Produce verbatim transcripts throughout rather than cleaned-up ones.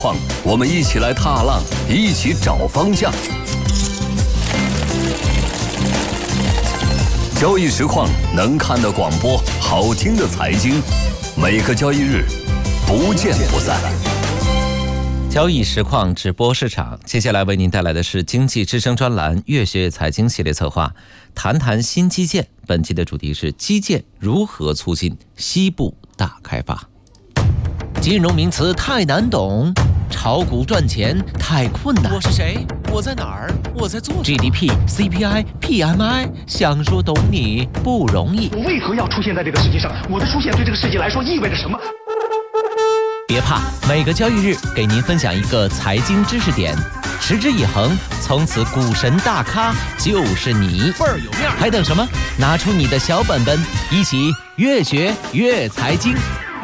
我们一起来踏浪，一起找方向。交易实况能看的广播，好听的财经，每个交易日不见不散。 交易实况直播市场，接下来为您带来的是经济之声专栏越学越财经系列策划，谈谈新基建。本期的主题是基建如何促进西部大开发。金融名词太难懂，炒股赚钱太困难。 我是谁？我在哪儿？我在做什么 ？G D P、C P I、P M I， 想说懂你不容易。 我为何要出现在这个世界上？我的出现对这个世界来说意味着什么？ 别怕，每个交易日给您分享一个财经知识点，持之以恒，从此股神大咖就是你， 倍儿有面。 还等什么？拿出你的小本本，一起越学越财经。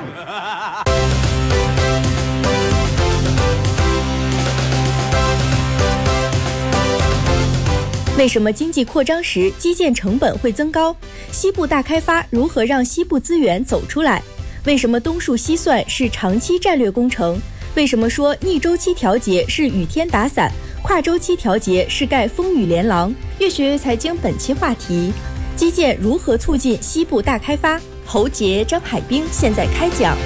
为什么经济扩张时基建成本会增高？西部大开发如何让西部资源走出来？为什么东数西算是长期战略工程？为什么说逆周期调节是雨天打伞，跨周期调节是盖风雨连廊？越学越财经本期话题：基建如何促进西部大开发？侯杰、张海滨现在开讲。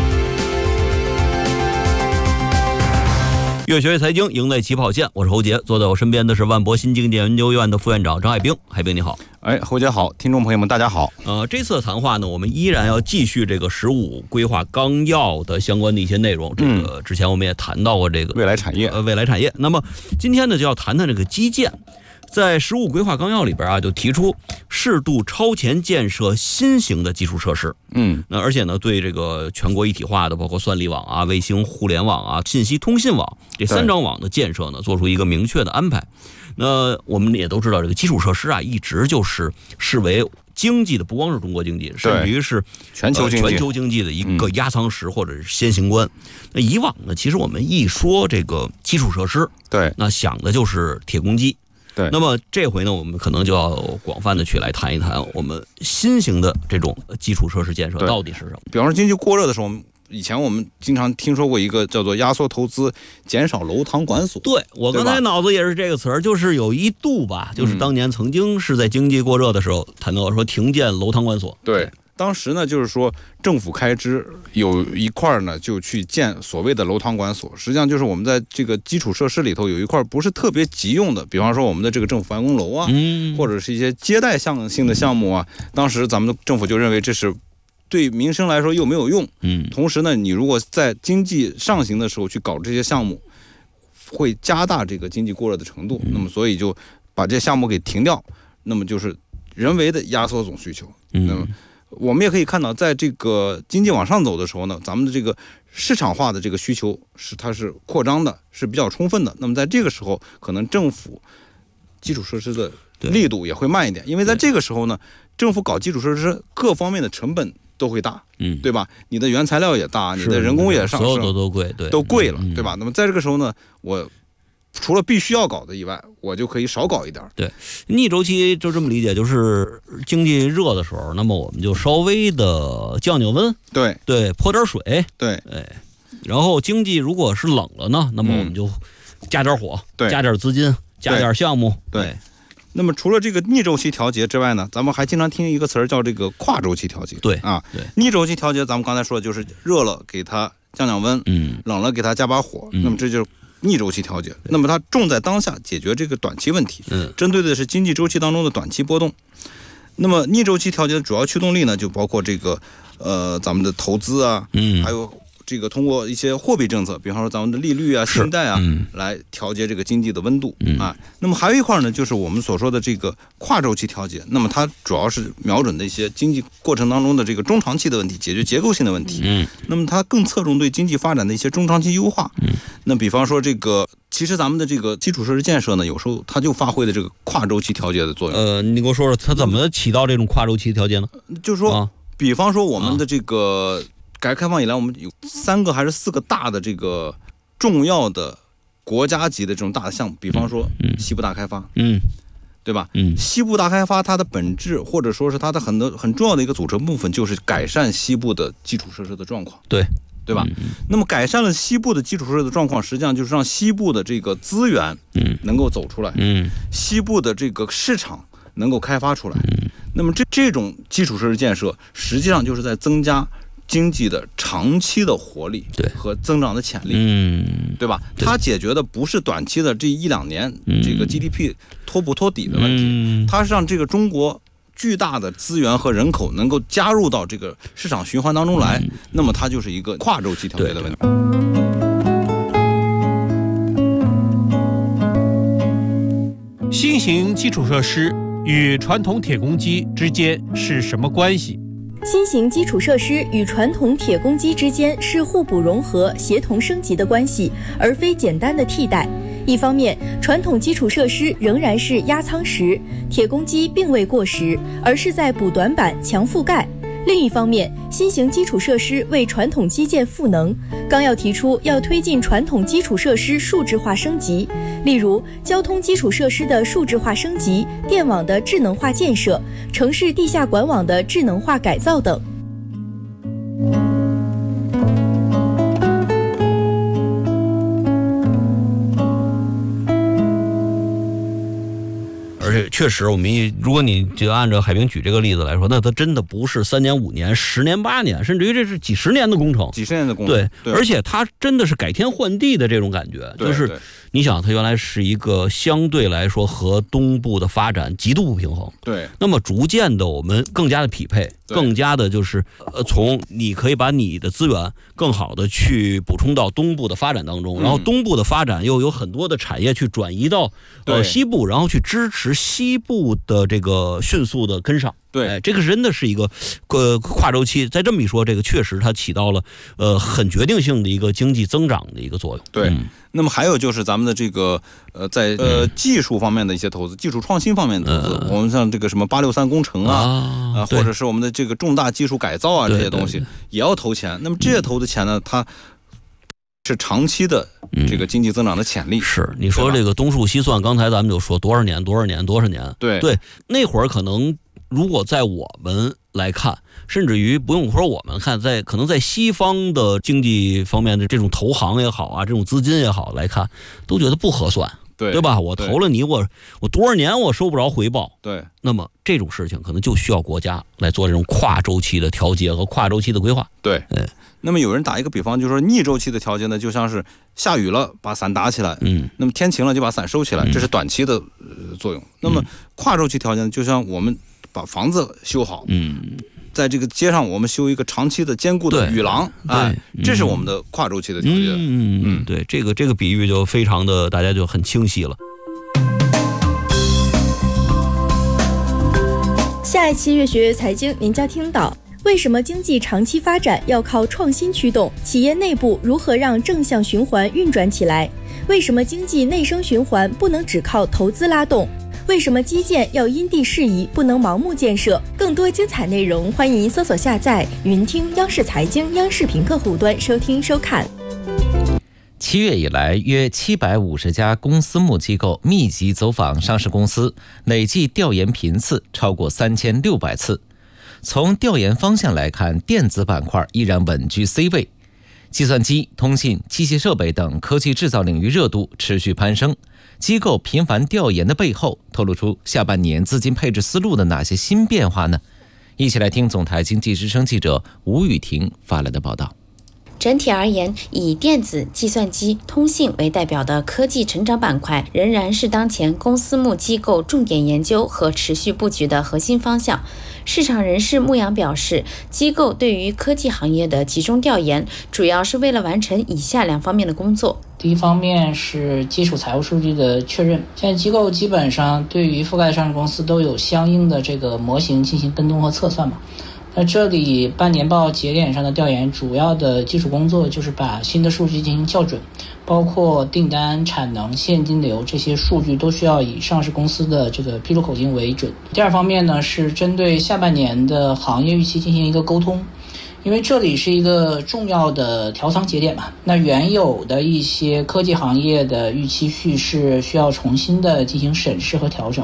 越学越财经，赢在起跑线。我是侯杰，坐在我身边的是万博新经济研究院的副院长张海滨。海滨你好。 哎，侯杰好，听众朋友们大家好。 呃，这次的谈话呢，我们依然要继续这个十五规划纲要的相关的一些内容。这个之前我们也谈到过这个未来产业， 呃，未来产业。那么今天呢，就要谈谈这个基建。在十五规划纲要里边啊，就提出适度超前建设新型的基础设施。 嗯， 那而且呢，对这个全国一体化的，包括算力网啊、卫星互联网啊、信息通信网这三张网的建设呢，做出一个明确的安排。那我们也都知道，这个基础设施啊，一直就是视为经济的，不光是中国经济，甚至于是全球经济、 呃、全球经济的一个压舱石或者是先行官。嗯、那以往呢，其实我们一说这个基础设施， 对， 那想的就是铁公鸡。 对， 那么这回呢，我们可能就要广泛的去来谈一谈我们新型的这种基础设施建设到底是什么。 比方说经济过热的时候，以前我们经常听说过一个叫做压缩投资，减少楼堂馆所。 对，我刚才脑子也是这个词儿，就是有一度吧，就是当年曾经是在经济过热的时候谈到说停建楼堂馆所。 对。当时呢，就是说政府开支有一块呢，就去建所谓的楼堂馆所。实际上就是我们在这个基础设施里头有一块不是特别急用的，比方说我们的这个政府办公楼啊， 嗯， 或者是一些接待项性的项目啊。当时咱们的政府就认为这是对民生来说又没有用， 嗯， 同时呢，你如果在经济上行的时候去搞这些项目，会加大这个经济过热的程度。那么所以就把这些项目给停掉，那么就是人为的压缩总需求。 嗯， 那么我们也可以看到，在这个经济往上走的时候呢，咱们的这个市场化的这个需求是它是扩张的，是比较充分的。那么在这个时候，可能政府基础设施的力度也会慢一点，因为在这个时候呢，政府搞基础设施各方面的成本都会大， 嗯， 对吧？你的原材料也大，你的人工也上升， 所有的都贵，对， 都贵了， 嗯、 对吧？那么在这个时候呢，我除了必须要搞的以外，我就可以少搞一点。 对，逆周期就这么理解，就是经济热的时候，那么我们就稍微的降降温， 对对，泼点水， 对， 哎，然后经济如果是冷了呢，那么我们就加点火， 对， 加点资金，加点项目， 对。对，那么除了这个逆周期调节之外呢，咱们还经常听一个词儿叫这个跨周期调节。 对啊， 对， 逆周期调节咱们刚才说的就是热了给它降降温， 嗯， 冷了给它加把火， 嗯、 那么这就是逆周期调节。那么它重在当下解决这个短期问题， 嗯， 针对的是经济周期当中的短期波动。那么逆周期调节的主要驱动力呢，就包括这个呃咱们的投资啊， 嗯， 还有这个通过一些货币政策，比方说咱们的利率啊、信贷啊， 嗯、 来调节这个经济的温度、 嗯、 啊。那么还有一块呢，就是我们所说的这个跨周期调节。那么它主要是瞄准的一些经济过程当中的这个中长期的问题，解决结构性的问题。 嗯。 那么它更侧重对经济发展的一些中长期优化。 嗯。 那比方说这个，其实咱们的这个基础设施建设呢，有时候它就发挥了这个跨周期调节的作用。 呃，你给我说说它怎么起到这种跨周期调节呢？ 就是说， 啊、 比方说我们的这个。啊改革开放以来，我们有三个还是四个大的这个重要的国家级的这种大的项目，比方说西部大开发， 嗯， 对吧？ 嗯， 西部大开发它的本质或者说是它的很多很重要的一个组成部分，就是改善西部的基础设施的状况。 对， 对吧？ 嗯、 那么改善了西部的基础设施的状况，实际上就是让西部的这个资源能够走出来， 嗯， 西部的这个市场能够开发出来。 嗯， 那么这这种基础设施建设，实际上就是在增加经济的长期的活力和增长的潜力， 嗯， 对吧？它解决的不是短期的这一两年这个 G D P 拖不拖底的问题， 嗯、 它是让这个中国巨大的资源和人口能够加入到这个市场循环当中来，嗯、那么它就是一个跨周期调节的问题。 新型基础设施与传统铁公鸡之间是什么关系？ 新型基础设施与传统铁公鸡之间是互补融合、协同升级的关系，而非简单的替代。一方面，传统基础设施仍然是压舱石，铁公鸡并未过时，而是在补短板、强覆盖。另一方面，新型基础设施为传统基建赋能，纲要提出要推进传统基础设施数字化升级，例如交通基础设施的数字化升级、电网的智能化建设、城市地下管网的智能化改造等。 而且确实，我们一如果你就按照海平举这个例子来说，那它真的不是三年、五年、十年、八年，甚至于这是几十年的工程， 几十年的工程。 对， 对， 而且它真的是改天换地的这种感觉，就是你想，它原来是一个相对来说和东部的发展极度不平衡， 对， 那么逐渐的我们更加的匹配，更加的就是呃，从你可以把你的资源更好的去补充到东部的发展当中， 嗯、 然后东部的发展又有很多的产业去转移到呃西部，然后去支持西部的这个迅速的跟上。 对， 哎，这个真的是一个呃跨周期。再这么一说，这个确实它起到了呃很决定性的一个经济增长的一个作用。 对， 嗯、 那么还有就是咱们的这个呃在呃技术方面的一些投资，技术创新方面的投资，嗯、我们像这个什么八六三工程啊，啊、呃，或者是我们的这个重大技术改造啊这些东西也要投钱。那么这些投的钱呢，它是长期的这个经济增长的潜力。 嗯、是你说这个东数西算，刚才咱们就说多少年多少年多少年。 对对，那会儿可能。如果在我们来看，甚至于不用说我们看，在可能在西方的经济方面的这种投行也好啊，这种资金也好来看，都觉得不合算， 对对吧？我投了你，我我多少年我收不着回报， 对。 那么这种事情可能就需要国家来做这种跨周期的调节和跨周期的规划。 对，嗯。那么有人打一个比方，就是说逆周期的调节呢，就像是下雨了把伞打起来， 嗯， 那么天晴了就把伞收起来，这是短期的呃作用。那么跨周期调节呢，就像我们把房子修好， 嗯， 在这个街上我们修一个长期的坚固的雨廊，哎，这是我们的跨周期的调节。 嗯嗯，对，这个这个比喻就非常的，大家就很清晰了。 下一期越学越财经，您将听到为什么经济长期发展要靠创新驱动，企业内部如何让正向循环运转起来？为什么经济内生循环不能只靠投资拉动？为什么基建要因地适宜，不能盲目建设？更多精彩内容，欢迎搜索下载云听央视财经央视频客户端收听收看。 七月以来，约七百五十家公私募机构密集走访上市公司，累计调研频次超过三千六百次。从调研方向来看，电子板块依然稳居 C 位，计算机、通信、机械设备等科技制造领域热度持续攀升。机构频繁调研的背后，透露出下半年资金配置思路的哪些新变化呢？一起来听总台经济之声记者吴雨婷发来的报道。 整体而言，以电子、计算机、通信为代表的科技成长板块仍然是当前公私募机构重点研究和持续布局的核心方向。市场人士牧羊表示，机构对于科技行业的集中调研，主要是为了完成以下两方面的工作。 第一方面是基础财务数据的确认，现在机构基本上对于覆盖上市公司都有相应的这个模型进行跟踪和测算嘛。那这里半年报节点上的调研主要的基础工作就是把新的数据进行校准，包括订单、产能、现金流这些数据都需要以上市公司的这个披露口径为准。第二方面呢，是针对下半年的行业预期进行一个沟通，因为这里是一个重要的调仓节点嘛，那原有的一些科技行业的预期叙事需要重新的进行审视和调整。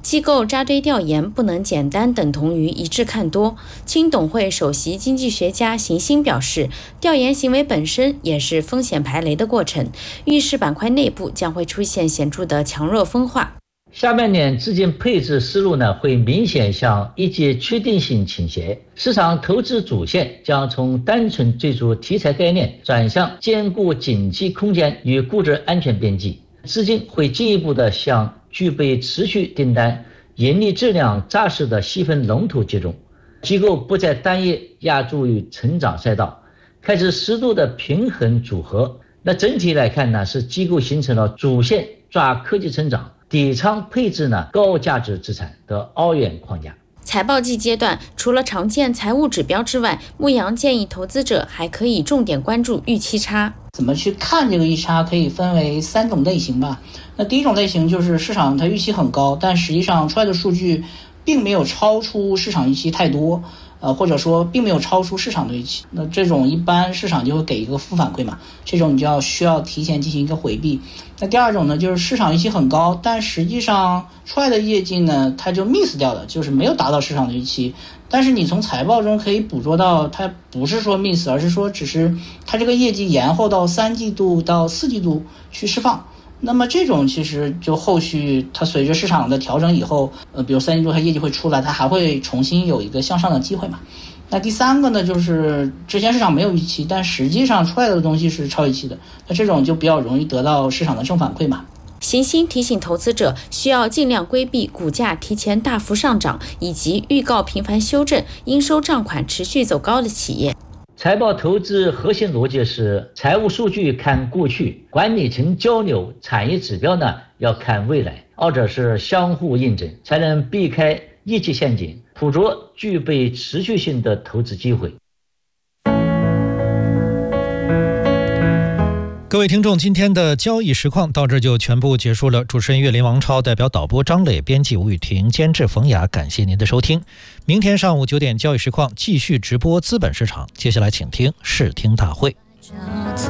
机构扎堆调研不能简单等同于一致看多。青董会首席经济学家邢鑫表示，调研行为本身也是风险排雷的过程，预示板块内部将会出现显著的强弱分化。 下半年资金配置思路呢，会明显向一级确定性倾斜，市场投资主线将从单纯追逐题材概念转向兼顾经济空间与估值安全边际，资金会进一步的向具备持续订单、盈利质量扎实的细分龙头集中，机构不再单一压注于成长赛道，开始适度的平衡组合。那整体来看呢，是机构形成了主线抓科技成长，底仓配置呢高价值资产的二元框架。 财报季阶段，除了常见财务指标之外，牧羊建议投资者还可以重点关注预期差。 怎么去看这个预期差，可以分为三种类型吧。那第一种类型就是市场它预期很高，但实际上出来的数据并没有超出市场预期太多，呃，或者说并没有超出市场的预期，那这种一般市场就会给一个负反馈嘛，这种你就要需要提前进行一个回避。那第二种呢，就是市场预期很高，但实际上出来的业绩呢，它就 miss 掉了，就是没有达到市场的预期。但是你从财报中可以捕捉到，它不是说 miss， 而是说只是它这个业绩延后到三季度到四季度去释放。那么这种其实就后续它随着市场的调整以后，呃，比如三季度它业绩会出来，它还会重新有一个向上的机会嘛。那第三个呢，就是之前市场没有预期，但实际上出来的东西是超预期的，那这种就比较容易得到市场的正反馈嘛。 邢鑫提醒投资者需要尽量规避股价提前大幅上涨以及预告频繁修正、应收账款持续走高的企业。 财报投资核心逻辑是财务数据看过去，管理层交流，产业指标呢要看未来，二者是相互印证，才能避开业绩陷阱，捕捉具备持续性的投资机会。 各位听众，今天的交易实况到这就全部结束了。主持人岳林、王超，代表导播张磊，编辑吴雨婷，监制冯雅，感谢您的收听。明天上午九点，交易实况继续直播资本市场。接下来请听视听大会。